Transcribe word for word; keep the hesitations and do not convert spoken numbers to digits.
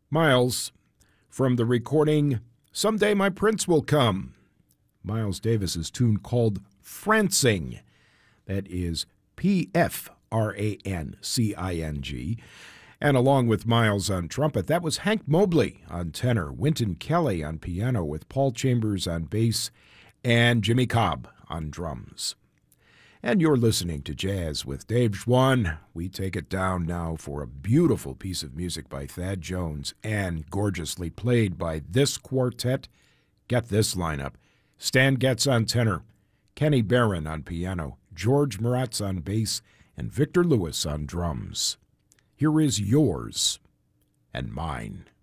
Miles, from the recording Someday My Prince Will Come. Miles Davis's tune called Francing. That is P F R A N C I N G. And along with Miles on trumpet, that was Hank Mobley on tenor, Wynton Kelly on piano with Paul Chambers on bass, and Jimmy Cobb on drums. And you're listening to Jazz with Dave Schwann. We take it down now for a beautiful piece of music by Thad Jones and gorgeously played by this quartet. Get this lineup. Stan Getz on tenor, Kenny Barron on piano, George Moratz on bass, and Victor Lewis on drums. Here is Yours and Mine.